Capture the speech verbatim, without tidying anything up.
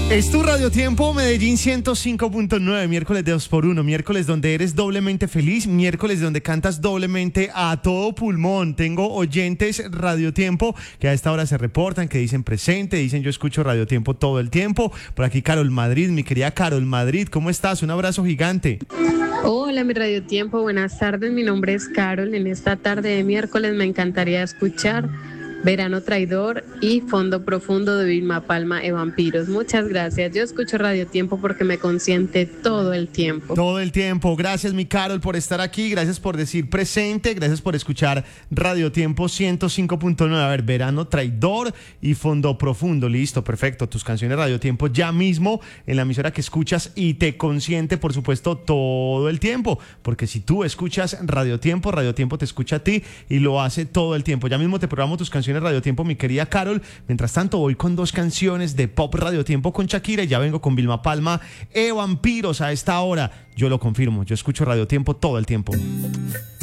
Es tu Radio Tiempo Medellín ciento cinco punto nueve, miércoles de dos por uno, miércoles donde eres doblemente feliz, miércoles donde cantas doblemente a todo pulmón. Tengo oyentes Radio Tiempo que a esta hora se reportan, que dicen presente, dicen yo escucho Radio Tiempo todo el tiempo. Por aquí Carol Madrid, mi querida Carol Madrid, ¿cómo estás? Un abrazo gigante. Hola, mi Radio Tiempo, buenas tardes, mi nombre es Carol. En esta tarde de miércoles me encantaría escuchar Verano Traidor y Fondo Profundo de Vilma Palma e Vampiros. Muchas gracias. Yo escucho Radio Tiempo porque me consiente todo el tiempo. Todo el tiempo. Gracias, mi Carol, por estar aquí. Gracias por decir presente. Gracias por escuchar Radio Tiempo ciento cinco punto nueve. A ver, Verano Traidor y Fondo Profundo. Listo, perfecto. Tus canciones Radio Tiempo ya mismo en la emisora que escuchas y te consiente, por supuesto, todo el tiempo. Porque si tú escuchas Radio Tiempo, Radio Tiempo te escucha a ti y lo hace todo el tiempo. Ya mismo te programo tus canciones Radio Tiempo, mi querida Carol. Mientras tanto, voy con dos canciones de pop Radio Tiempo con Shakira y ya vengo con Vilma Palma e Vampiros a esta hora. Yo lo confirmo, yo escucho Radio Tiempo todo el tiempo.